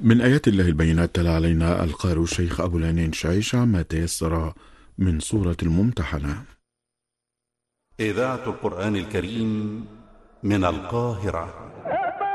من آيات الله البينات تلا علينا القارئ الشيخ أبو العنين شعيشة ما تيسر من سورة الممتحنة. إذاعة القرآن الكريم من القاهرة.